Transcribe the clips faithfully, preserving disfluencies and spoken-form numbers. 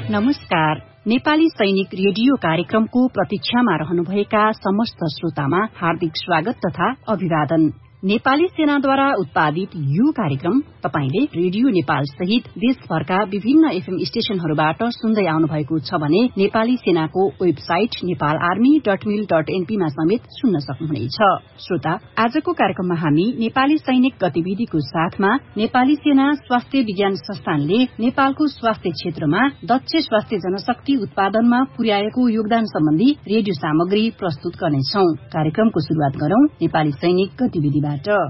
नमस्कार। नेपाली सैनिक रेडियो कार्यक्रमको प्रतीक्षामा रहनुभएका समस्त श्रोतामा हार्दिक स्वागत तथा अभिवादन। नेपाली सेनाद्वारा उत्पादित यो कार्यक्रम तपाईले रेडियो नेपाल सहित देशभरका विभिन्न एफएम स्टेशनहरूबाट सुन्दै आउनु भएको छ भने नेपाली सेनाको वेबसाइट नेपाल आर्मी डट मिल डट एनपी मा समेत सुन्न सक्नुहुनेछ। श्रोता, आजको कार्यक्रममा हामी नेपाली सैनिक गतिविधिको साथमा नेपाली सेना स्वास्थ्य विज्ञान संस्थानले नेपालको स्वास्थ्य क्षेत्रमा दक्ष स्वास्थ्य जनशक्ति उत्पादनमा पुर्याएको योगदान सम्बन्धी रेडियो सामग्री प्रस्तुत गर्नेछौं। कार्यक्रमको शुरूआत गरौं नेपाली सैनिक गतिविधिबाट।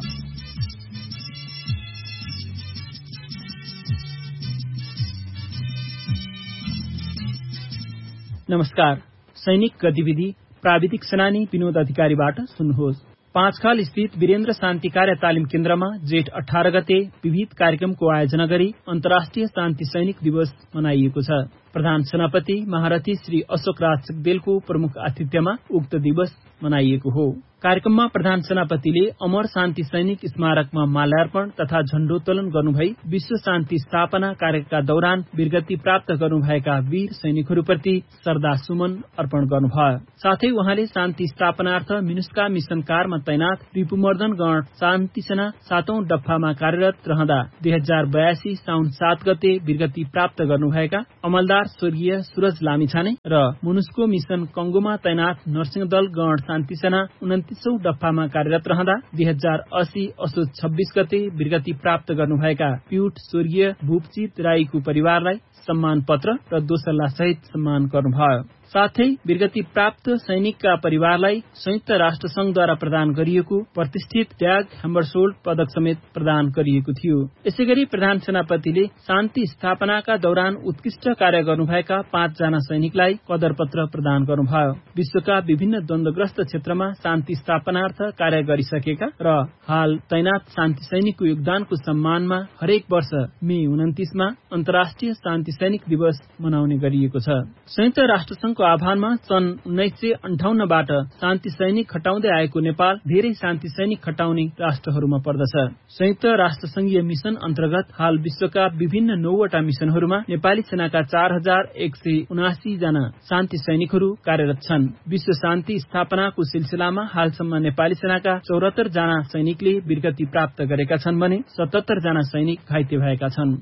नमस्कार। सैनिक गतिविधि प्राविधिक सेनानी विनोद अधिकारीबाट सुन्नुहोस्। पाँचखाल स्थित वीरेन्द्र शान्ति कार्य तालिम केन्द्रमा जेठ अठार गते विविध कार्यक्रमको आयोजना गरी अन्तर्राष्ट्रिय शान्ति सैनिक दिवस मनाइएको छ। प्रधान सेनापति महारथी श्री अशोक राज सिग्देलको प्रमुख आतिथ्यमा उक्त दिवस मनाइएको हो। कार्यक्रममा प्रधान सेनापतिले अमर शान्ति सैनिक स्मारकमा माल्यार्पण तथा झण्डोत्तोलन गर्नुभई विश्व शान्ति स्थापना कार्यका दौरान वीरगति प्राप्त गर्नुभएका वीर सैनिकहरूप्रति श्रद्धासुमन अर्पण गर्नुभयो। साथै उहाँले शान्ति स्थापनार्थ मिनुस्का मिशन कारमा तैनात रिपुमर्दन गण शान्ति सेना सातौं डफामा कार्यरत रहँदा दुई हजार बयासी साउन सात गते वीरगति प्राप्त गर्नुभएका अमलदार स्वर्गीय सूरज लामिछाने र मुनुस्को मिशन कंगोमा तैनात नरसिंहदल गण शान्ति सेना उन्तिसौं डफामा कार्यरत रहँदा दुई हजार अस्सी असोज छब्बीस गते वीरगति प्राप्त गर्नुभएका प्युट स्वर्गीय भूपचित राईको परिवारलाई सम्मान पत्र र दोसल्ला सहित सम्मान गर्नुभयो। साथै वीरगति प्राप्त सैनिकका परिवारलाई संयुक्त राष्ट्र संघद्वारा प्रदान गरिएको प्रतिष्ठित ट्याग हेम्बरसोल्ड पदक समेत प्रदान गरिएको थियो। यसैगरी प्रधान सेनापतिले शान्ति स्थापनाका दौरान उत्कृष्ट कार्य गर्नुभएका पाँचजना सैनिकलाई कदर पत्र प्रदान गर्नुभयो। विश्वका विभिन्न द्वन्द्वग्रस्त क्षेत्रमा शान्ति स्थापनार्थ कार्य गरिसकेका र हाल तैनात शान्ति सैनिकको योगदानको सम्मानमा हरेक वर्ष मे उन्तिसमा अन्तर्राष्ट्रिय शान्ति सैनिक दिवस मनाउने गरिएको छ। संयुक्त राष्ट्र संघको आह्वानमा सन् उन्नाइस सय अन्ठाउन्नबाट शान्ति सैनिक खटाउँदै आएको नेपाल धेरै शान्ति सैनिक खटाउने राष्ट्रहरूमा पर्दछ। संयुक्त राष्ट्र संघीय मिशन अन्तर्गत हाल विश्वका विभिन्न नौवटा मिशनहरूमा नेपाली सेनाका चार हजार एक सय उनासी जना शान्ति सैनिकहरू कार्यरत छन्। विश्व शान्ति स्थापनाको सिलसिलामा हालसम्म नेपाली सेनाका चौरात्तर जना सैनिकले वीरगति प्राप्त गरेका छन् भने सतहत्तर जना सैनिक घाइते भएका छन्।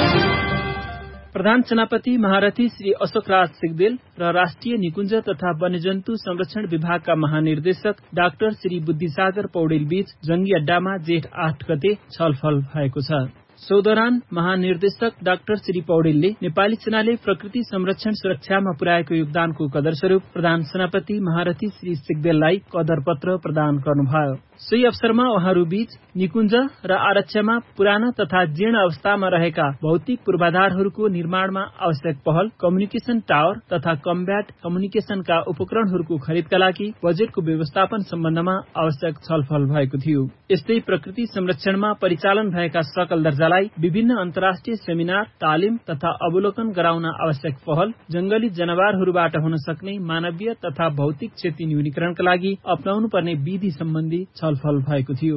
प्रधान सेनापति महारथी श्री अशोक राज सिग्देल र राष्ट्रिय निकुञ्ज तथा वन्यजन्तु संरक्षण विभागका महानिर्देशक डाक्टर श्री बुद्धिसागर पौडेल बीच जंगी अड्डामा जेठ आठ गते छलफल भएको छ। सो दौरान महानिर्देशक डाक्टर श्री पौडेलले नेपाली सेनाले प्रकृति संरक्षण सुरक्षामा पुर्याएको योगदानको कदर स्वरूप प्रधान सेनापति महारथी श्री सिग्देललाई कदर पत्र प्रदान गर्नुभयो। सोही अवसरमा उहाँहरू बीच निकुञ्ज र आरक्षमा पुराना तथा जीर्ण अवस्थामा रहेका भौतिक पूर्वाधारहरूको निर्माणमा आवश्यक पहल, कम्युनिकेशन टावर तथा कम्ब्याट कम्युनिकेशनका उपकरणहरूको खरिदका लागि बजेटको व्यवस्थापन सम्बन्धमा आवश्यक छलफल भएको थियो। यस्तै प्रकृति संरक्षणमा परिचालन भएका सकल दर्जालाई विभिन्न अन्तर्राष्ट्रिय सेमिनार, तालिम तथा अवलोकन गराउन आवश्यक पहल, जंगली जनावरहरूबाट हुन सक्ने मानवीय तथा भौतिक क्षति न्यूनीकरणका लागि अपनाउनु पर्ने विधि सम्बन्धी छलफल भएको थियो।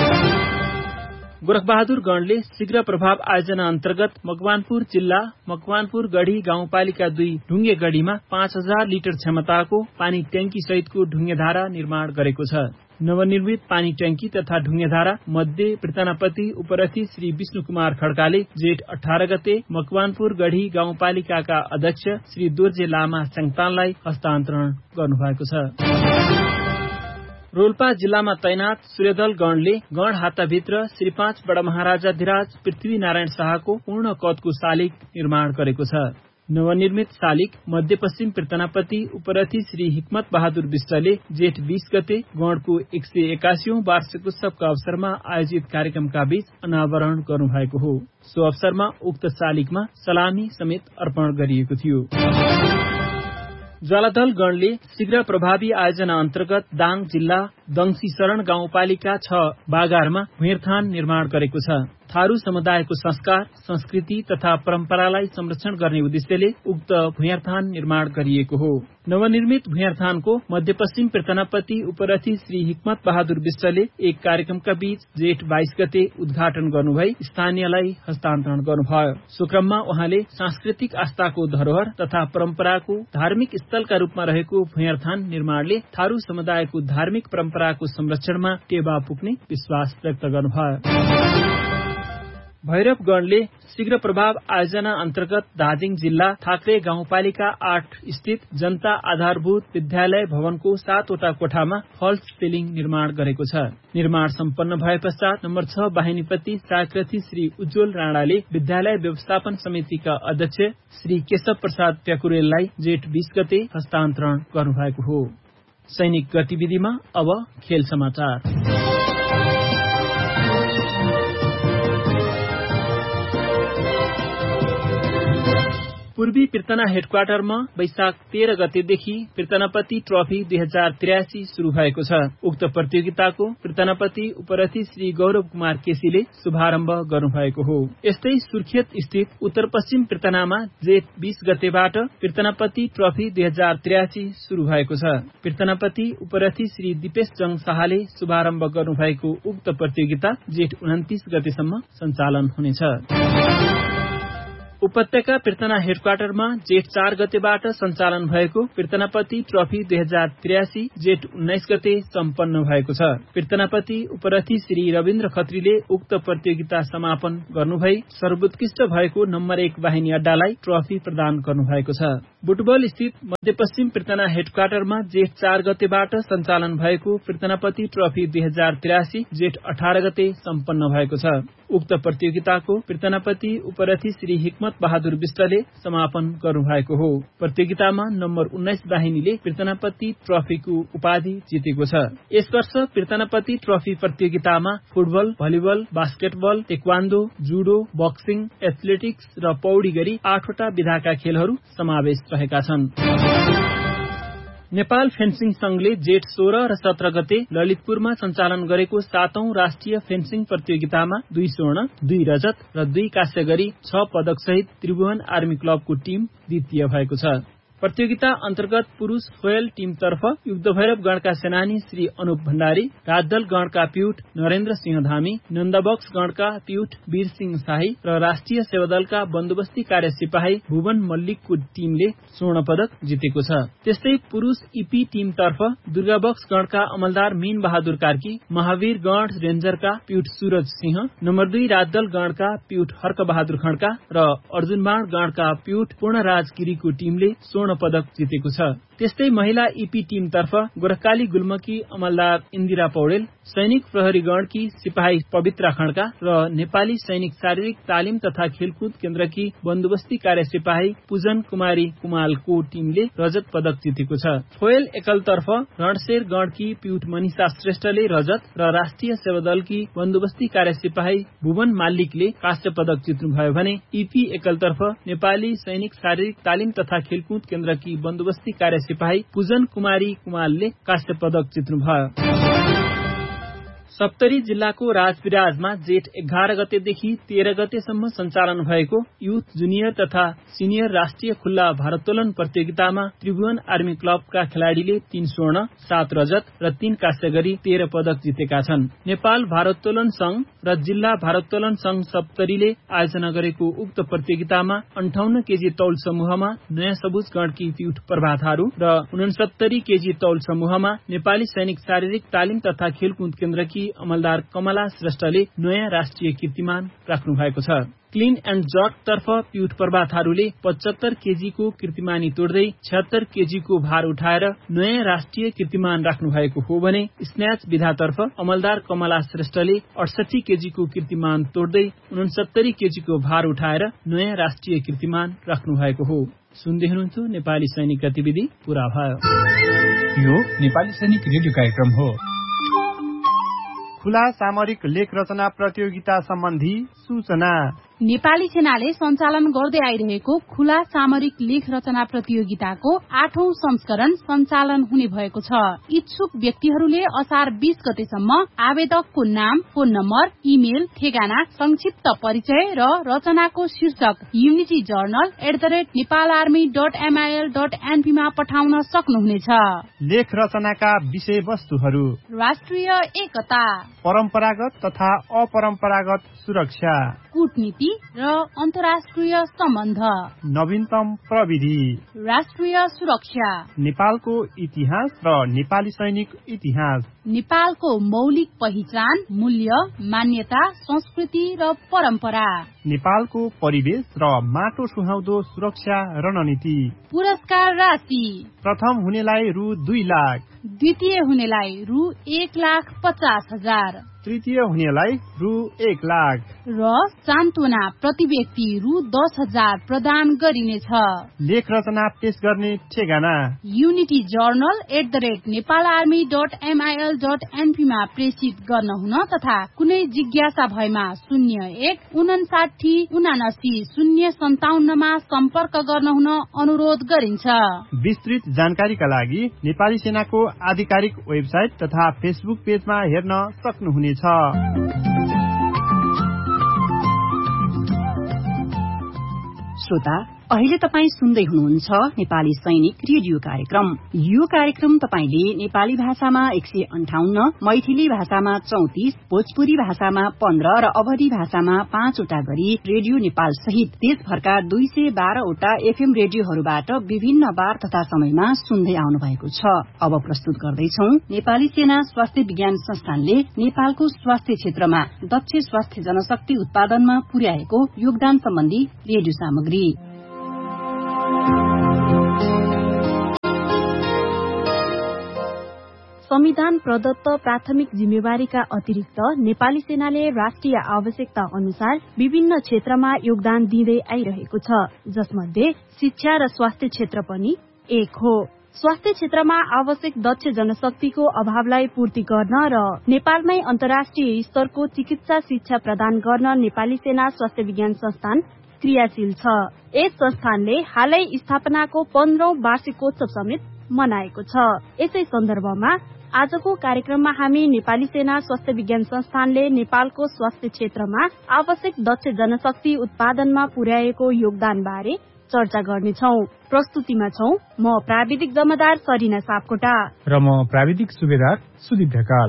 गोरखबहादुर गणले शीघ्र प्रभाव आयोजना अन्तर्गत मकवानपुर जिल्ला मकवानपुर गढ़ी गाउँपालिका दुई ढुङ्गे गढ़ीमा पाँच हजार लिटर क्षमताको पानी ट्याङ्की सहितको ढुङ्गेधारा निर्माण गरेको छ। नवनिर्मित पानी ट्याङ्की तथा ढुङ्गेधारा मध्ये प्रधानपति उपरथी श्री विष्णु कुमार खड्काले जेठ अठार गते मकवानपुर गढ़ी गाउँपालिकाका अध्यक्ष श्री दोर्जे लामा स्याङतानलाई हस्तान्तरण गर्नुभएको छ। रोल्पा जिल्लामा तैनात सूर्यदल गणले गण हाताभित्र श्री पाँच बडा महाराजाधिराज पृथ्वी नारायण शाहको पूर्ण कदको शालिग निर्माण गरेको छ। नवनिर्मित शालिग मध्यपश्चिम प्रधानपति उपरथी श्री हिक्मत बहादुर विष्टले जेठ बीस गते गणको एक सय एकासीौं वार्षिक उत्सवका अवसरमा आयोजित कार्यक्रमका बीच अनावरण गर्नुभएको हो। सो अवसरमा उक्त शालिगमा सलामी समेत अर्पण गरिएको थियो। ज्वालादल गणले शीघ्र प्रभावी आयोजना अन्तर्गत दाङ जिल्ला दङसी शरण गाउँपालिका छ बागारमा भुइँरथान निर्माण गरेको छ। थारू समुदायको संस्कार, संस्कृति तथा परम्परालाई संरक्षण गर्ने उद्देश्यले उक्त भुइँरथान निर्माण गरिएको हो। नवनिर्मित भुइँरथानको मध्यपश्चिम पीर्तनापति उपरथी श्री हिक्मत बहादुर विष्टले एक कार्यक्रमका बीच जेठ बाइस गते उद्घाटन गर्नुभई स्थानीयलाई हस्तान्तरण गर्नुभयो। सो क्रममा उहाँले सांस्कृतिक आस्थाको धरोहर तथा परम्पराको धार्मिक स्थलका रूपमा रहेको भुइँरथान निर्माणले थारू समुदायको धार्मिक परम्पराको संरक्षणमा टेवा पुग्ने विश्वास व्यक्त गर्नुभयो। भैरवगणले शीघ्र प्रभाव आयोजना अन्तर्गत धादिङ जिल्ला थाक्रे गाउँपालिका आठ स्थित जनता आधारभूत विद्यालय भवनको सातवटा कोठामा फल्स सिलिङ निर्माण गरेको छ। निर्माण सम्पन्न भए पश्चात नम्बर छ वाहिनीपति साकृति श्री उज्जवल राणाले विद्यालय व्यवस्थापन समितिका अध्यक्ष श्री केशव प्रसाद प्याकुरेललाई जेठ बीस गते हस्तान्तरण गर्नुभएको हो। सैनिक गतिविधिमा अब खेल समाचार। पूर्वी पीर्तना हेडक्वार्टरमा वैशाख तेह्र गतेदेखि पीर्तनापति ट्रफी दुई हजार त्रियासी शुरू भएको छ। उक्त प्रतियोगिताको पीर्तनापति उपरथी श्री गौरव कुमार केसीले शुभारम्भ गर्नुभएको हो। यस्तै सुर्खेत स्थित उत्तर पश्चिम पीर्तनामा जेठ बीस गतेबाट पीर्तनापति ट्रफी दुई हजार त्रियासी शुरू भएको छ। पीर्तनापति उपरथी श्री दिपेश जङ शाहले शुभारम्भ गर्नुभएको उक्त प्रतियोगिता जेठ उन्तिस गतेसम्म सञ्चालन हुनेछ। उपत्यका पीर्तना हेडक्वार्टरमा जेठ चार गतेबाट सञ्चालन भएको पीर्तनापति ट्रफी दुई हजार त्रियासी जेठ उन्नाइस गते सम्पन्न भएको छ। पीर्तनापति उपरथी श्री रविन्द्र खत्रीले उक्त प्रतियोगिता समापन गर्नुभई सर्वोत्कृष्ट भएको नम्बर एक वाहिनी अड्डालाई ट्रफी प्रदान गर्नुभएको छ। बुटबल स्थित मध्यपश्चिम पीर्तना हेडक्वार्टरमा जेठ चार गतेबाट सञ्चालन भएको पीर्तनापति ट्रफी दुई हजार त्रियासी जेठ अठार गते सम्पन्न भएको छ। उक्त प्रतियोगिताको पीर्तनापति उपरथी श्री हिक्मत बहादुर विष्टले समापन गर्नुभएको हो। प्रतियोगितामा नम्बर उन्नाइस वाहिनीले पीर्तनापति ट्रफीको उपाधि जितेको छ। यस वर्ष पीर्तनापति ट्रफी प्रतियोगितामा football, volleyball, basketball, taekwondo, judo, boxing, athletics र पौडी गरी आठवटा विधाका खेलहरू समावेश रहेका छन्। नेपाल फेन्सिङ संघले जेठ सोह्र र सत्र गते ललितपुरमा सञ्चालन गरेको सातौं राष्ट्रिय फेन्सिङ प्रतियोगितामा दुई स्वर्ण, दुई रजत र दुई काँस्य गरी छ पदक सहित त्रिभुवन आर्मी क्लबको टीम द्वितीय भएको छ। प्रतियोगिता अन्तर्गत पुरूष फोयल टीमतर्फ युद्धभैरव गणका सेनानी श्री अनुप भण्डारी, राजदल गणका पिउट नरेन्द्र सिंह धामी, नन्दबक्स गणका पिउट वीर सिंह शाही र राष्ट्रिय सेवादलका बन्दोबस्ती कार्य सिपाही भुवन मल्लिकको टीमले स्वर्ण पदक जितेको छ। त्यस्तै पुरूष ईपी टीमतर्फ दुर्गाबक्स गणका अमलदार मीन बहादुर कार्की, महावीर गण रेन्जरका पिउट सूरज सिंह, नम्बर दुई राजदल गणका पिउट हर्क बहादुर खड्का र अर्जुनबाण गणका पिउट पूर्णराज गिरीको टीमले स्वर्ण पदक जितेको छ। त्यस्तै महिला ईपी टीमतर्फ गोरखाली गुल्मकी अमलदार इन्दिरा पौडेल, सैनिक प्रहरी गणकी सिपाही पवित्रा खड्का र नेपाली सैनिक शारीरिक तालिम तथा खेलकुद केन्द्रकी बन्दोबस्ती कार्य सिपाही पूजन कुमारी कुमालको टीमले रजत पदक जितेको छ। फोयल एकलतर्फ रणशेर गणकी पिउट मनिषा श्रेष्ठले रजत र राष्ट्रिय सेवादलकी बन्दोबस्ती कार्य सिपाही भुवन माल्लिकले काँस्य पदक जित्नुभयो भने ईपी एकलतर्फ नेपाली सैनिक शारीरिक तालिम तथा खेलकुद केन्द्रकी बन्दोबस्ती कार्य सिपाही पूजन कुमारी कुमालले काँस्य पदक जित्नुभयो। सप्तरी जिल्लाको राजविराजमा जेठ एघार गतेदेखि तेह्र गतेसम्म सञ्चालन भएको युथ जुनियर तथा सिनियर राष्ट्रिय खुल्ला भारोत्तोलन प्रतियोगितामा त्रिभुवन आर्मी क्लबका खेलाड़ीले तीन स्वर्ण, सात रजत र तीन काँस्य गरी तेह्र पदक जितेका छन्। नेपाल भारोत्तोलन संघ र जिल्ला भारोत्तोलन संघ सप्तरीले आयोजना गरेको उक्त प्रतियोगितामा अन्ठाउन्न केजी तौल समूहमा नयाँ सबुज गणकी पिउट प्रभा थारू र उनसत्तरी केजी तौल समूहमा नेपाली सैनिक शारीरिक तालिम तथा खेलकुद केन्द्रकी अमलदार कमला श्रेष्ठले नयाँ राष्ट्रिय कीर्तिमान राख्नु भएको छ। क्लीन एण्ड जर्क तर्फ पिउट प्रभा थारूले पचहत्तर केजीको कीर्तिमानी तोड्दै छिहत्तर केजीको भार उठाएर नयाँ राष्ट्रिय कीर्तिमान राख्नु भएको हो भने स्न्याच विधातर्फ अमलदार कमला श्रेष्ठले अडसठी केजीको कीर्तिमान तोड्दै उनसत्तरी केजीको भार उठाएर नयाँ राष्ट्रिय कीर्तिमान राख्नु भएको हो। सुन्दै हुनुहुन्छ नेपाली सैनिक गतिविधि पूरा भयो। यो नेपाली सैनिक रेडियो कार्यक्रम हो। खुला सामरिक लेख रचना प्रतियोगिता सम्बन्धी सूचना। नेपाली सेनाले सञ्चालन गर्दै आइरहेको खुला सामरिक लेख रचना प्रतियोगिताको आठौं संस्करण सञ्चालन हुने भएको छ। इच्छुक व्यक्तिहरूले असार बीस गतेसम्म आवेदकको नाम, फोन नम्बर, इमेल, ठेगाना, संक्षिप्त परिचय र रचनाको शीर्षक unity journal at the rate Nepal army dot एमआइएल dot एनपीमा पठाउन सक्नुहुनेछ। लेख रचनाका विषयवस्तुहरू राष्ट्रिय एकता, परम्परागत तथा अपरम्परागत सुरक्षा, कूटनीति र अन्तर्राष्ट्रिय सम्बन्ध, नवीनतम प्रविधि, राष्ट्रिय सुरक्षा, नेपालको इतिहास र नेपाली सैनिक इतिहास, नेपालको मौलिक पहिचान, मूल्य, मान्यता, संस्कृति र परम्परा, नेपालको परिवेश र माटो सुहाउँदो सुरक्षा रणनीति। पुरस्कार राशि प्रथम हुनेलाई रु दुई लाख, द्वितीय हुनेलाई रु एक लाख पचास हजार, तृतीय हुनेलाई रु एक लाख र सान्त्वना प्रति व्यक्ति रु दस हजार प्रदान गरिनेछ। लेख रचना पेश गर्ने ठेगाना unity journal at the rate Nepal army dot एमआइएल dot एनपीमा प्रेषित गर्न हुन तथा कुनै जिज्ञासा भएमा शून्य एक उनासाठी उनासी शून्य सन्ताउन्नमा सम्पर्क गर्न हुन अनुरोध गरिन्छ। विस्तृत जानकारीका लागि नेपाली सेनाको आधिकारिक वेबसाइट तथा फेसबुक पेजमा हेर्न सक्नुहुनेछ। श्रोता, अहिले तपाई सुन्दै हुनुहुन्छ नेपाली सैनिक रेडियो कार्यक्रम। यो कार्यक्रम तपाईले नेपाली भाषामा एक सय अन्ठाउन्न, मैथिली भाषामा चौतिस, भोजपुरी भाषामा पन्ध्र र अवधी भाषामा पाँचवटा गरी रेडियो नेपाल सहित देशभरका दुई सय बाह्रवटा एफएम रेडियोहरूबाट विभिन्न बार तथा समयमा सुन्दै आउनु भएको छ। अब प्रस्तुत गर्दैछौ नेपाली सेना स्वास्थ्य विज्ञान संस्थानले नेपालको स्वास्थ्य क्षेत्रमा दक्ष स्वास्थ्य जनशक्ति उत्पादनमा पुर्याएको योगदान सम्बन्धी रेडियो सामग्री। संविधान प्रदत्त प्राथमिक जिम्मेवारीका अतिरिक्त नेपाली सेनाले राष्ट्रिय आवश्यकता अनुसार विभिन्न क्षेत्रमा योगदान दिँदै आइरहेको छ, जसमध्ये शिक्षा र स्वास्थ्य क्षेत्र पनि एक हो। स्वास्थ्य क्षेत्रमा आवश्यक दक्ष जनशक्तिको अभावलाई पूर्ति गर्न र नेपालमै अन्तर्राष्ट्रिय स्तरको चिकित्सा शिक्षा प्रदान गर्न नेपाली सेना स्वास्थ्य विज्ञान संस्थान क्रियाशील छ। यस संस्थानले हालै स्थापनाको पन्ध्रौं वार्षिकोत्सव समेत मनाएको छ। यसै सन्दर्भमा आजको कार्यक्रममा हामी नेपाली सेना स्वास्थ्य विज्ञान संस्थानले नेपालको स्वास्थ्य क्षेत्रमा आवश्यक दक्ष जनशक्ति उत्पादनमा पुर्याएको योगदान बारे चर्चा गर्नेछौ। प्रस्तुतिमा छौ म प्राविधिक जमादार सरिना सापकोटा र म प्राविधिक सुबेदार सुदीप ढकाल।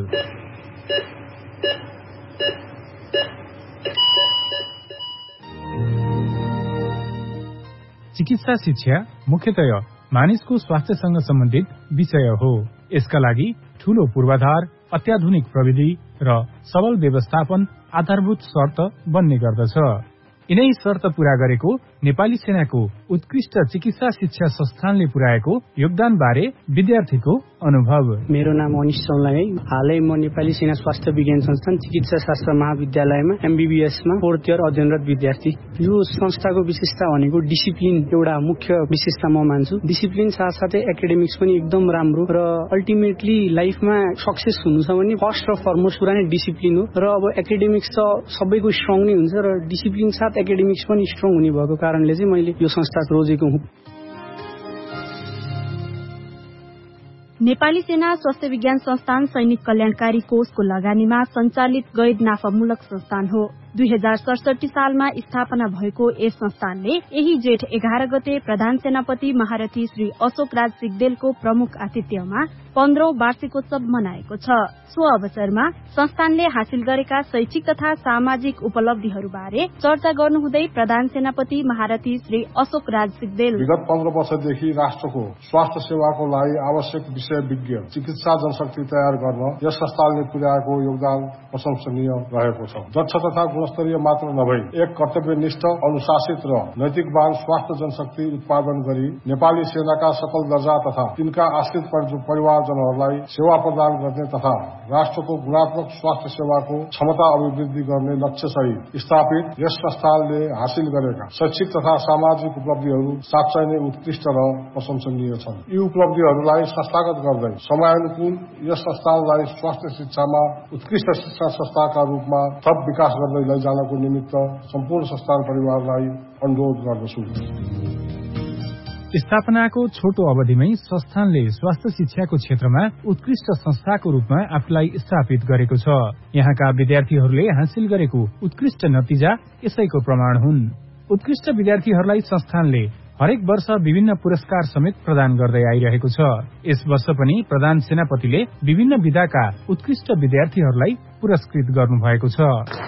चिकित्सा शिक्षा मुख्यतया मानिसको स्वास्थ्यसँग सम्बन्धित विषय हो। यसका लागि ठूलो पूर्वाधार, अत्याधुनिक प्रविधि र सबल व्यवस्थापन आधारभूत शर्त बन्ने गर्दछ। यिनै शर्त पूरा गरेको नेपाली सेनाको उत्कृष्ट चिकित्सा शिक्षा संस्थानले पुर्याएको योगदान बारे विद्यार्थीको अनुभव। मेरो नाम अनिश चौलागाई। हालै म नेपाली सेना स्वास्थ्य विज्ञान संस्थान चिकित्सा शास्त्र महाविद्यालयमा एमबीबीएसमा फोर्थ इयर अध्ययनरत विद्यार्थी। यो संस्थाको विशेषता भनेको डिसिप्लिन एउटा मुख्य विशेषता म मान्छु। डिसिप्लिन साथसाथै एकाडेमिक्स पनि एकदम राम्रो र अल्टिमेटली लाइफमा सक्सेस हुनु छ भने फर्स्ट र फरमोस्ट कुरा नै डिसिप्लिन हो। र अब एकाडेमिक्स त सबैको स्ट्रङ नै हुन्छ र डिसिप्लिन साथ एकाडेमिक्स पनि स्ट्रङ हुने भएको कारणले चाहिँ मैले यो संस्था रोजेको हुँ। नेपाली सेना स्वास्थ्य विज्ञान संस्थान सैनिक कल्याणकारी कोषको लगानीमा सञ्चालित गैर नाफामूलक संस्थान हो। दुई हजार सडसठी सालमा स्थापना भएको यस संस्थानले यही जेठ एघार गते प्रधान सेनापति महारथी श्री अशोक राज सिग्देलको प्रमुख आतिथ्यमा पन्ध्रौं वार्षिकोत्सव मनाएको छ। सो अवसरमा संस्थानले हासिल गरेका शैक्षिक तथा सामाजिक उपलब्धिहरूबारे चर्चा गर्नुहुँदै प्रधान सेनापति महारथी श्री अशोक राज सिग्देल विगत पन्ध्र वर्षदेखि राष्ट्रको स्वास्थ्य सेवाको लागि आवश्यक विषय विज्ञ चिकित्सा जनशक्ति तयार गर्न यस संस्थानले पुर्याएको योगदान प्रशंसनीय रहेको छ। दक्ष तथा गुणस्तरीय मात्र नभई एक कर्तव्यनिष्ठ, अनुशासित र नैतिकवान स्वास्थ्य जनशक्ति उत्पादन गरी नेपाली सेनाका सकल दर्जा तथा तिनका आश्रित परिवारजनहरूलाई सेवा प्रदान गर्ने तथा राष्ट्रको गुणात्मक स्वास्थ्य सेवाको क्षमता अभिवृद्धि गर्ने लक्ष्य सहित स्थापित यस संस्थानले हासिल गरेका शैक्षिक तथा सामाजिक उपलब्धिहरू साँच्चै नै उत्कृष्ट र प्रशंसनीय छन्। यी उपलब्धिहरूलाई संस्थागत गर्दै समयानुकूल यस संस्थानलाई स्वास्थ्य शिक्षामा उत्कृष्ट शिक्षा संस्थाका रूपमा थप विकास गर्दै लैजानको निमित्त सम्पूर्ण संस्थान परिवारलाई अनुरोध गर्दछु। स्थापनाको छोटो अवधिमै संस्थानले स्वास्थ्य शिक्षाको क्षेत्रमा उत्कृष्ट संस्थाको रूपमा आफूलाई स्थापित गरेको छ। यहाँका विद्यार्थीहरूले हासिल गरेको उत्कृष्ट नतिजा यसैको प्रमाण हुन्। उत्कृष्ट विद्यार्थीहरूलाई संस्थानले हरेक वर्ष विभिन्न पुरस्कार समेत प्रदान गर्दै आइरहेको छ। यस वर्ष पनि प्रधान सेनापतिले विभिन्न विधाका उत्कृष्ट विद्यार्थीहरूलाई पुरस्कृत गर्नुभएको छ।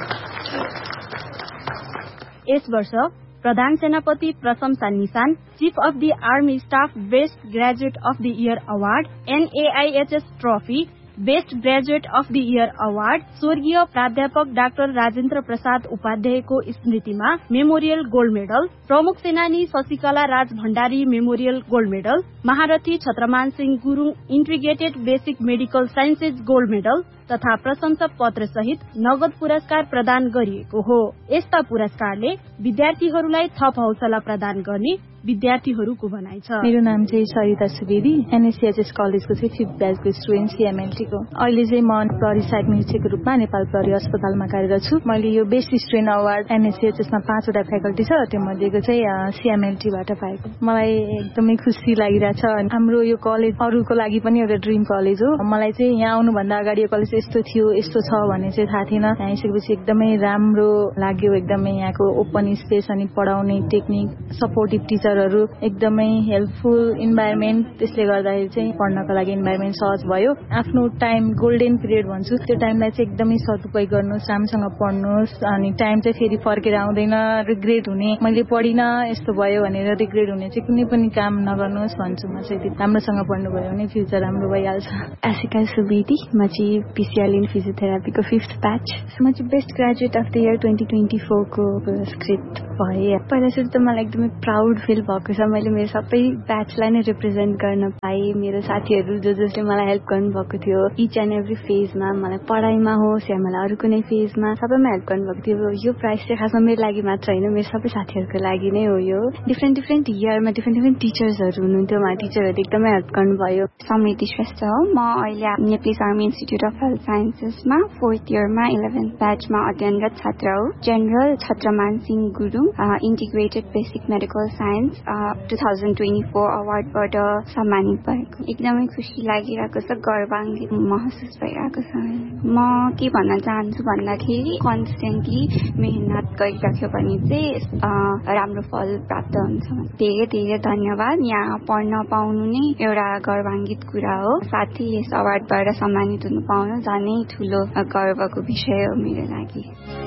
यस वर्ष प्रधान सेनापति प्रशंसा निशान, chief of the army staff best graduate of the year award, एनएआईएचएस trophy, best graduate of the year award, स्वर्गीय प्राध्यापक डाक्टर राजेन्द्र प्रसाद उपाध्यायको स्मृतिमा मेमोरियल गोल्ड मेडल, प्रमुख सेनानी शशिकला राज भण्डारी मेमोरियल गोल्ड मेडल, महारथी Chhatraman Singh Gurung integrated basic medical sciences gold medal तथा प्रशंसा पत्र सहित नगद पुरस्कार प्रदान गरिएको हो। यस्ता पुरस्कारले विद्यार्थीहरूलाई थप हौसला प्रदान गर्ने विद्यार्थीहरूको भनाइ छ। मेरो नाम चाहिँ सरिता सुवेदी, एनएससीएचएस कलेजको चाहिँ फिफ्थ ब्याचको स्टुडेन्ट सीएमएलटी को। अहिले चाहिँ म प्रहरी सहायक निरीक्षकको रूपमा नेपाल प्रहरी अस्पतालमा कार्यरत छु। मैले यो बेस्ट स्टुडेन्ट अवार्ड एनएससीएचएसमा पाँचवटा फ्याकल्टी छ, त्यो मध्येको चाहिँ सीएमएलटीबाट पाएको। मलाई एकदमै खुसी लागिरहेछ। हाम्रो यो कलेज अरूको लागि पनि एउटा ड्रिम कलेज हो। मलाई चाहिँ यहाँ आउनुभन्दा अगाडि यो कलेज यस्तो थियो यस्तो छ भन्ने चाहिँ थाहा थिएन। यहाँ आइसकेपछि एकदमै राम्रो लाग्यो। एकदमै यहाँको ओपन स्पेस अनि पढाउने टेक्निक, सपोर्टिभ टिचरहरू, एकदमै हेल्पफुल इन्भाइरोमेन्ट, त्यसले गर्दाखेरि चाहिँ पढ्नको लागि इन्भाइरोमेन्ट सहज भयो। आफ्नो टाइम गोल्डन पिरियड भन्छु, त्यो टाइमलाई चाहिँ एकदमै सदुपयोग गर्नुहोस्, राम्रोसँग पढ्नुहोस्। अनि टाइम चाहिँ फेरि फर्केर आउँदैन, रिग्रेट हुने मैले पढिनँ यस्तो भयो भनेर रिग्रेट हुने चाहिँ कुनै पनि काम नगर्नुहोस् भन्छु म चाहिँ। राम्रोसँग पढ्नुभयो भने फ्युचर राम्रो भइहाल्छ। आशिका सुवेदी, म चाहिँ पीसीएल इन फिजियोथेरापीको फिफ्थ ब्याच। म चाहिँ best graduate of the year twenty twenty फोरको पुरस्कृत भएँ। पहिला सुरु त मलाई एकदमै प्राउड फिल भएको छ। मैले मेरो सबै ब्याचलाई नै रिप्रेजेन्ट गर्न पाएँ। मेरो साथीहरू जो जसले मलाई हेल्प गर्नुभएको थियो इच एन्ड एभ्री फेजमा, मलाई पढाइमा होस् या मलाई अरू कुनै फेजमा सबैमा हेल्प गर्नुभएको थियो। यो प्राइज चाहिँ खासमा मेरो लागि मात्र होइन, मेरो सबै साथीहरूको लागि नै हो। यो डिफ्रेन्ट डिफ्रेन्ट इयरमा डिफ्रेन्ट डिफ्रेन्ट टिचर्सहरू हुनुहुन्थ्यो, उहाँ टिचरहरूले एकदमै हेल्प गर्नुभयो। समृद्धि श्रेष्ठ हो। म अहिले Nepali army institute of health साइन्सेसमा fourth इयरमा इलेभेन्थ ब्याचमा अध्ययनरत छात्र हो। General Chhatraman Singh Gurung integrated basic medical science two thousand twenty four अवार्डबाट सम्मानित भएको। एकदमै खुसी लागिरहेको छ, गर्वान्वित महसुस भइरहेको छ। म के भन्न चाहन्छु भन्दाखेरि कन्सटेन्टली मेहनत गरिराख्यो भने चाहिँ राम्रो फल प्राप्त हुन्छ। धेरै धेरै धन्यवाद। यहाँ पढ्न पाउनु नै एउटा गर्वान्वित कुरा हो। साथै यस अवार्डबाट सम्मानित हुनु पाउनु झनै ठूलो गर्वको विषय हो मेरो लागि।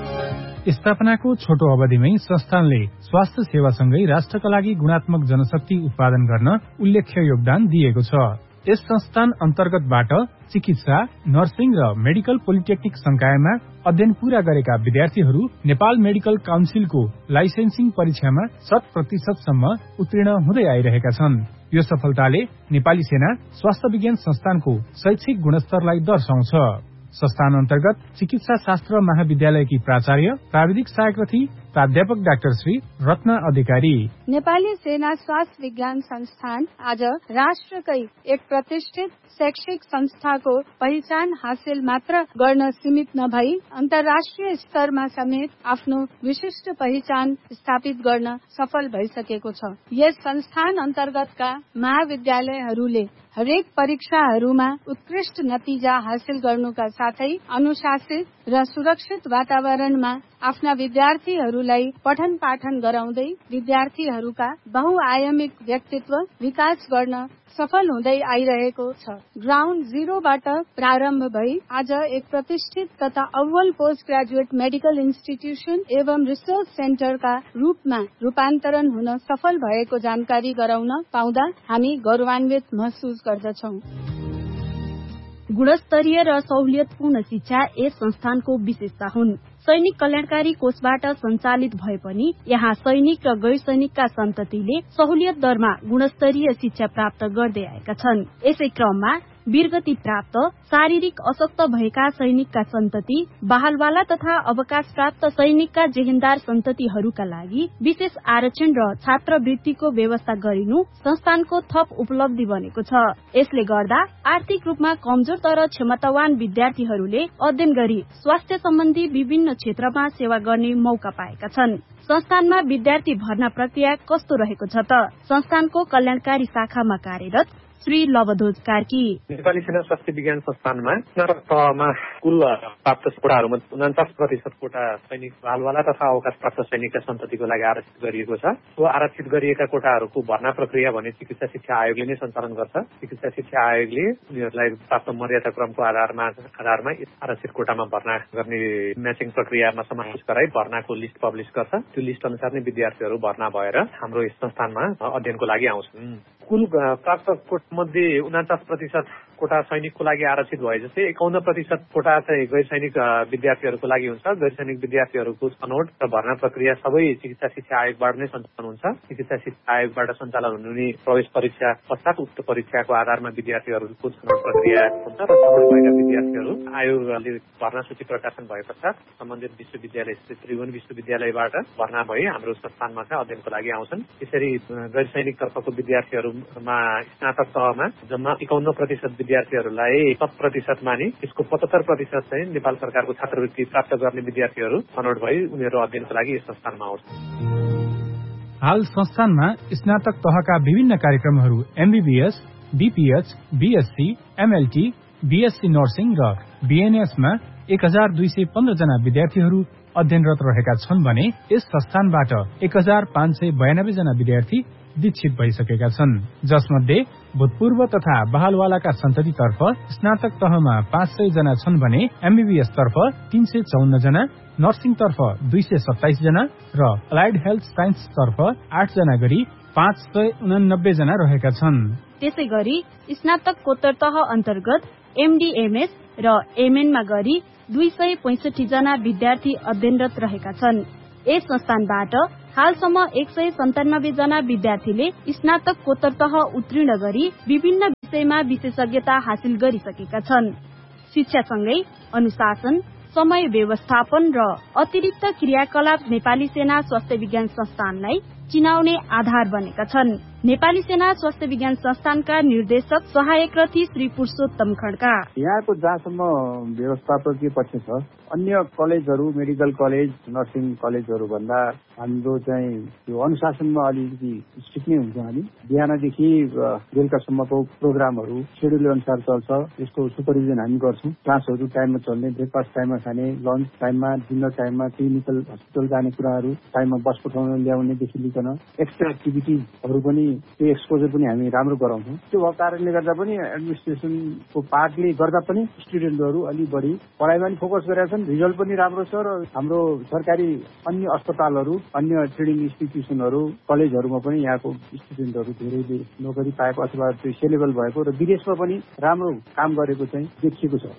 स्थापनाको छोटो अवधिमै संस्थानले स्वास्थ्य सेवासँगै राष्ट्रका लागि गुणात्मक जनशक्ति उत्पादन गर्न उल्लेख्य योगदान दिएको छ। यस संस्थान अन्तर्गतबाट चिकित्सा, नर्सिङ र मेडिकल पोलिटेक्निक संकायमा अध्ययन पूरा गरेका विद्यार्थीहरू नेपाल मेडिकल काउन्सिलको लाइसेन्सिङ परीक्षामा शत प्रतिशतसम्म उत्तीर्ण हुँदै आइरहेका छन्। यो सफलताले नेपाली सेना स्वास्थ्य विज्ञान संस्थानको शैक्षिक गुणस्तरलाई दर्शाउँछ। संस्थान अन्तर्गत चिकित्सा शास्त्र महाविद्यालयकी प्राचार्य प्राविधिक सहायक रथी प्राध्यापक डाक्टर श्री रत्न अधिकारी। नेपाली सेना स्वास्थ्य विज्ञान संस्थान आज राष्ट्रकै एक प्रतिष्ठित शैक्षिक संस्थाको पहिचान हासिल मात्र गर्न सीमित नभई अन्तर्राष्ट्रिय स्तरमा समेत आफ्नो विशिष्ट पहिचान स्थापित गर्न सफल भइसकेको छ। यस संस्थान अन्तर्गतका महाविद्यालयहरूले हरेक परीक्षाहरूमा उत्कृष्ट नतिजा हासिल गर्नुका साथै अनुशासित र सुरक्षित वातावरणमा आफ्ना विद्यार्थीहरूलाई पठन पाठन गराउँदै विद्यार्थीहरूका बहुआयामिक व्यक्तित्व विकास गर्न सफल हुँदै आइरहेको छ। ग्राउन्ड जीरोबाट प्रारम्भ भई आज एक प्रतिष्ठित तथा अव्वल पोस्ट ग्रेजुएट मेडिकल इन्स्टिट्युसन एवं रिसर्च सेन्टरका रूपमा रूपान्तरण हुन सफल भएको जानकारी गराउन पाउँदा हामी गौरवान्वित महसुस गर्दछौं। गुणस्तरीय र सहुलियतपूर्ण शिक्षा यस संस्थानको विशेषता हुन्। सैनिक कल्याणकारी कोषबाट सञ्चालित भए पनि यहाँ सैनिक र गैर सैनिकका सन्ततिले सहुलियत दरमा गुणस्तरीय शिक्षा प्राप्त गर्दै आएका छन्। यसै क्रममा वीरगति प्राप्त शारीरिक अशक्त भएका सैनिकका सन्तति, बहालवाला तथा अवकाश प्राप्त सैनिकका जेहेन्दार सन्ततिहरूका लागि विशेष आरक्षण र छात्रवृत्तिको व्यवस्था गरिनु संस्थानको थप उपलब्धि बनेको छ। यसले गर्दा आर्थिक रूपमा कमजोर तर क्षमतावान विद्यार्थीहरूले अध्ययन गरी स्वास्थ्य सम्बन्धी विभिन्न क्षेत्रमा सेवा गर्ने मौका पाएका छन्। संस्थानमा विद्यार्थी भर्ना प्रक्रिया कस्तो रहेको छ त? संस्थानको कल्याणकारी शाखामा कार्यरत श्री लवधोज कार्की। नेपाली सेना स्वास्थ्य विज्ञान संस्थानमा स्नातक तहमा कुल प्राप्त कोटाहरूमा उन्चास प्रतिशत कोटा सैनिक बालवाला तथा अवकाश प्राप्त सैनिकका सन्ततिको लागि आरक्षित गरिएको छ। सो आरक्षित गरिएका कोटाहरूको भर्ना प्रक्रिया भने चिकित्सा शिक्षा आयोगले नै सञ्चालन गर्छ। चिकित्सा शिक्षा आयोगले उनीहरूलाई प्राप्त मर्यादा क्रमको आधारमा आधारमा आरक्षित कोटामा भर्ना गर्ने म्याचिङ प्रक्रियामा समावेश गराई भर्नाको लिस्ट पब्लिस गर्छ। त्यो लिस्ट अनुसार नै विद्यार्थीहरू भर्ना भएर हाम्रो यस संस्थानमा अध्ययनको लागि आउँछन्। कुल प्राप्त कोटा मध्ये उन्चास प्रतिशत कोटा सैनिकको लागि आरक्षित भए जस्तै एकाउन्न प्रतिशत कोटा चाहिँ गैर सैनिक विद्यार्थीहरूको लागि हुन्छ। गैर सैनिक विद्यार्थीहरूको छनौट र भर्ना प्रक्रिया सबै चिकित्सा शिक्षा आयोगबाट नै सञ्चालन हुन्छ। चिकित्सा शिक्षा आयोगबाट सञ्चालन हुने प्रवेश परीक्षा पश्चात उक्त परीक्षाको आधारमा विद्यार्थीहरूको छनौट प्रक्रिया हुन्छ र छनौट भएका विद्यार्थीहरू आयोगले भर्ना सूची प्रकाशन भए पश्चात सम्बन्धित विश्वविद्यालय त्रिभुवन विश्वविद्यालयबाट भर्ना भई हाम्रो संस्थानमा चाहिँ अध्ययनको लागि आउँछन्। त्यसरी गैर सैनिक तर्फको विद्यार्थीहरूमा स्नातक तहमा जम्मा एकाउन्न प्रतिशत विद्यार्थीहरूलाई शत प्रतिशत मानि यसको पचहत्तर प्रतिशत चाहिँ नेपाल सरकारको छात्रवृत्ति प्राप्त गर्ने विद्यार्थीहरू छनौट भई उनीहरू अध्ययनको लागि यस संस्थानमा आउँछन्। हाल संस्थानमा स्नातक तहका विभिन्न कार्यक्रमहरू MBBS, BPH, BSc, MLT, BSc nursing र बीएनएसमा एक हजार दुई सय पन्ध्र जना विद्यार्थीहरू अध्ययनरत रहेका छन् भने यस संस्थानबाट एक हजार पाँच सय बयानब्बे जना विद्यार्थी दीक्षित भइसकेका छन्, जसमध्ये भूतपूर्व तथा बहालवालाका सन्ततितर्फ स्नातक तहमा पाँच सय जना छन् भने एमबीबीएस तर्फ तीन सय चौन्न जना, नर्सिङ तर्फ दुई सय सत्ताइस जना र अलाइड हेल्थ साइन्स तर्फ आठ जना गरी पाँच सय उनानब्बे जना रहेका छन्। त्यसै गरी स्नातकोत्तर तह अन्तर्गत एमडीएमएस र एमएनमा गरी दुई सय पैंसठी जना विद्यार्थी अध्ययनरत रहेका छन्। यस संस्थानबाट हालसम्म एक सय सन्तानब्बे जना विद्यार्थीले स्नातकोत्तर तह उत्तीर्ण गरी विभिन्न विषयमा विशेषज्ञता हासिल गरिसकेका छन्। शिक्षासँगै अनुशासन, समय व्यवस्थापन र अतिरिक्त क्रियाकलाप नेपाली सेना स्वास्थ्य विज्ञान संस्थानलाई चिनाउने आधार बनेका छन्। नेपाली सेना स्वास्थ्य विज्ञान संस्थानका निर्देशक सहायक रथी श्री पुरुषोत्तम खड्का। यहाँको जहाँसम्म व्यवस्थापकीय पक्ष छ, अन्य कलेजहरू, मेडिकल कलेज, नर्सिङ कलेजहरू भन्दा हाम्रो चाहिँ त्यो अनुशासनमा अलिकति स्ट्रिक्ट नै हुन्छ। हामी बिहानदेखि बेलुकासम्मको प्रोग्रामहरू सेड्युल अनुसार चल्छ। यसको सुपरभिजन हामी गर्छौँ। क्लासहरू टाइममा चल्ने, ब्रेकफास्ट टाइममा खाने, लन्च टाइममा, डिनर टाइममा, क्लिनिकल हस्पिटल जाने कुराहरू टाइममा बस पठाउन ल्याउनेदेखि लिकन एक्स्ट्रा एक्टिभिटिजहरू पनि त्यो एक्सपोजर पनि हामी राम्रो गराउँछौँ। त्यो भएको कारणले गर्दा पनि एडमिनिस्ट्रेसनको पार्टले गर्दा पनि स्टुडेन्टहरू अलि बढी पढाइमा पनि फोकस गरेका छन्। रिजल्ट पनि राम्रो छ र हाम्रो सरकारी अन्य अस्पतालहरू, अन्य ट्रेनिङ इन्स्टिट्युसनहरू, कलेजहरूमा पनि यहाँको स्टुडेन्टहरू धेरैले नोकरी पाएको अथवा त्यो सेलेबल भएको र विदेशमा पनि राम्रो काम गरेको चाहिँ देखिएको छ।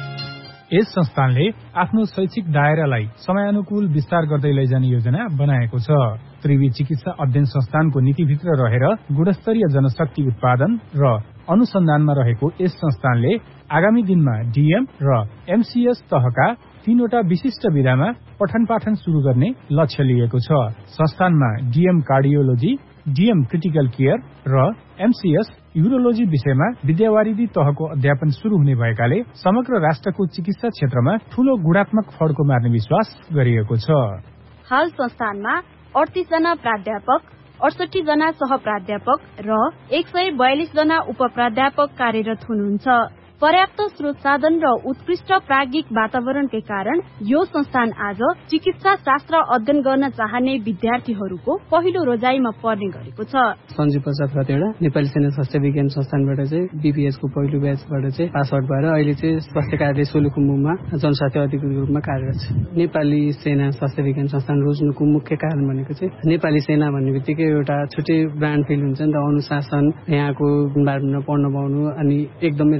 यस संस्थानले आफ्नो शैक्षिक दायरालाई समयानुकूल विस्तार गर्दै लैजाने योजना बनाएको छ। त्रिवी चिकित्सा अध्ययन संस्थानको नीतिभित्र रहेर गुणस्तरीय जनशक्ति उत्पादन र अनुसन्धानमा रहेको यस संस्थानले आगामी दिनमा डीएम र एमसीएस तहका तीनवटा विशिष्ट विधामा पठन पाठन शुरू गर्ने लक्ष्य लिएको छ। संस्थानमा DM cardiology, DM critical care र एमसीएस युरोलोजी विषयमा विद्यावारिधि तहको अध्यापन शुरू हुने भएकाले समग्र राष्ट्रको चिकित्सा क्षेत्रमा ठूलो गुणात्मक फड्को मार्ने विश्वास गरिएको छ। हाल संस्थानमा अडतीस जना प्राध्यापक, अडसठी जना सह प्राध्यापक र एक सय बयालिस जना उप प्राध्यापक कार्यरत हुनुहुन्छ। पर्याप्त स्रोत साधन र उत्कृष्ट प्राज्ञिक वातावरणकै कारण यो संस्थान आज चिकित्सा शास्त्र अध्ययन गर्न चाहने विद्यार्थीहरूको पहिलो रोजाइमा पर्ने गरेको छ। सञ्जीव प्रसाद खतेडा नेपाली सेना स्वास्थ्य विज्ञान संस्थानबाट चाहिँ बीपीएच को पहिलो ब्याचबाट चाहिँ पास आउट भएर अहिले चाहिँ स्वास्थ्य कार्यालय सोलुखुम्बुमा जनस्वास्थ्य अधिकृत रूपमा कार्यरत छ। नेपाली सेना स्वास्थ्य विज्ञान संस्थान रोज्नुको मुख्य कारण भनेको चाहिँ नेपाली सेना भन्ने बित्तिकै एउटा छुट्टै ब्रान्ड फिल हुन्छ नि त। अनुशासन, यहाँको इन्भाइरोमेन्टमा पढ्न पाउनु अनि एकदमै राम्रो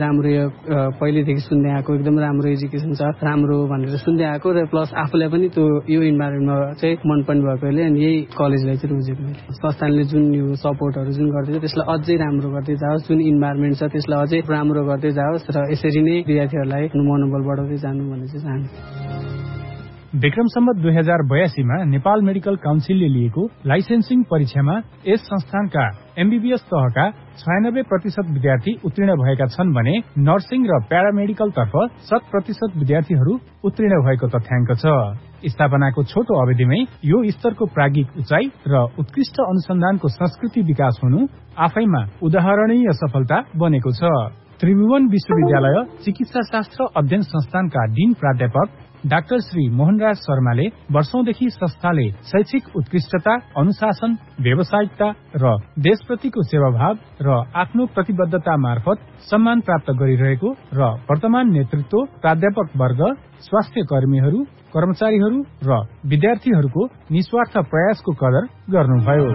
पहिलेदेखि सुन्दै आएको एकदम राम्रो एजुकेसन छ राम्रो भनेर सुन्दै आएको र प्लस आफूलाई पनि त्यो यो इन्भाइरोमेन्टमा चाहिँ मन पनि भएकोले अनि यही कलेजलाई चाहिँ रोजेको मैले संस्थानले जुन यो सपोर्टहरू जुन गर्दैछ त्यसलाई अझै राम्रो गर्दै जाओस् जुन इन्भाइरोमेन्ट छ त्यसलाई अझै राम्रो गर्दै जाओस् र यसरी नै विद्यार्थीहरूलाई मनोबल बढाउँदै जानु भन्ने चाहिँ चाहन्छु। विक्रम सम्वत दुई हजार बयासीमा नेपाल मेडिकल काउन्सिलले लिएको लाइसेन्सिङ परीक्षामा यस संस्थानका एमबीबीएस तहका छयानब्बे प्रतिशत विद्यार्थी उत्तीर्ण भएका छन् भने नर्सिङ र प्यारामेडिकल तर्फ शत प्रतिशत विद्यार्थीहरू उत्तीर्ण भएको तथ्याङ्क छ। स्थापनाको छोटो अवधिमै यो स्तरको प्राज्ञिक उचाइ र उत्कृष्ट अनुसन्धानको संस्कृति विकास हुनु आफैमा उदाहरणीय सफलता बनेको छ। त्रिभुवन विश्वविद्यालय चिकित्सा शास्त्र अध्ययन संस्थानका डीन प्राध्यापक डाक्टर श्री मोहनराज शर्माले वर्षौंदेखि संस्थाले शैक्षिक उत्कृष्टता, अनुशासन, व्यावसायिकता र देशप्रतिको सेवाभाव र आफ्नो प्रतिबद्धता मार्फत सम्मान प्राप्त गरिरहेको र वर्तमान नेतृत्व, प्राध्यापक वर्ग, स्वास्थ्य कर्मीहरू, कर्मचारीहरू र विद्यार्थीहरूको निस्वार्थ प्रयासको कदर गर्नुभयो।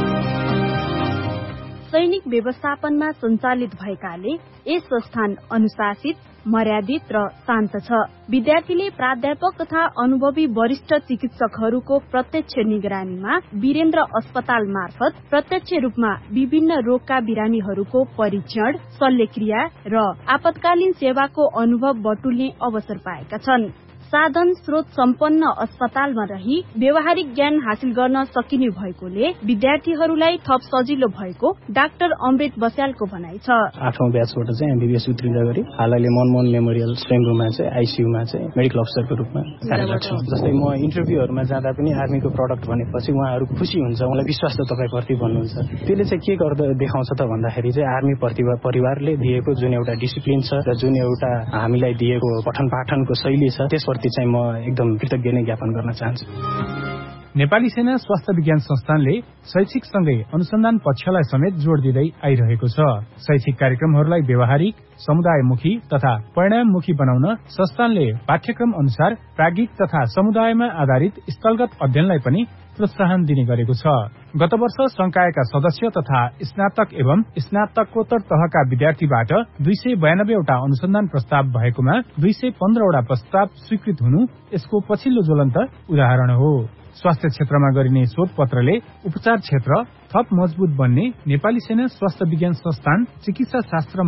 सैनिक व्यवस्थापनमा सञ्चालित भएकाले यस संस्थान अनुशासित, मर्यादित र शान्त छ। विद्यार्थीले प्राध्यापक तथा अनुभवी वरिष्ठ चिकित्सकहरूको प्रत्यक्ष निगरानीमा वीरेन्द्र अस्पताल मार्फत प्रत्यक्ष रूपमा विभिन्न रोगका बिरामीहरूको परीक्षण, शल्यक्रिया र आपतकालीन सेवाको अनुभव बटुल्ने अवसर पाएका छन्। साधन स्रोत सम्पन्न अस्पतालमा रही व्यावहारिक ज्ञान हासिल गर्न सकिने भएकोले विद्यार्थीहरूलाई थप सजिलो भएको डाक्टर अमृत बस्यालको भनाइ छ। आठौं ब्याचबाट चाहिँ एमबीबीएस उत्तीर्ण गरी हालैले मनमोहन मेमोरियल स्वयंभूमा चाहिँ आईसीयूमा चाहिँ मेडिकल अफिसरको रूपमा कार्यरत छु। जस्तै म इन्टरभ्यूहरूमा जाँदा पनि आर्मीको प्रडक्ट भनेपछि उहाँहरू खुसी हुन्छ, उहाँलाई विश्वास त तपाईँप्रति भन्नुहुन्छ। त्यसले चाहिँ के गर्दा देखाउँछ त भन्दाखेरि चाहिँ आर्मी परिवारले दिएको जुन एउटा डिसिप्लिन छ र जुन एउटा हामीलाई दिएको पठन पाठनको शैली छ त्यसप्रति चाहिँ म एकदम कृतज्ञ नै ज्ञापन गर्न चाहन्छु। नेपाली सेना स्वास्थ्य विज्ञान संस्थानले शैक्षिक सँगै अनुसन्धान पक्षलाई समेत जोड़ दिँदै आइरहेको छ। शैक्षिक कार्यक्रमहरूलाई व्यावहारिक, समुदायमुखी तथा परिणाममुखी बनाउन संस्थानले पाठ्यक्रम अनुसार प्राज्ञिक तथा समुदायमा आधारित स्थलगत अध्ययनलाई पनि प्रोत्साहन दिने गरेको छ। गत वर्ष संकायका सदस्य तथा स्नातक एवं स्नातकोत्तर तहका विद्यार्थीबाट दुई सय बयानब्बेवटा अनुसन्धान प्रस्ताव भएकोमा दुई सय पन्ध्रवटा प्रस्ताव स्वीकृत हुनु यसको पछिल्लो ज्वलन्त उदाहरण हो। स्वास्थ्य क्षेत्रमा गरिने शोधपत्रले उपचार क्षेत्र थप मजबुत बन्ने नेपाली सेना स्वास्थ्य विज्ञान संस्थान चिकित्सा शास्त्र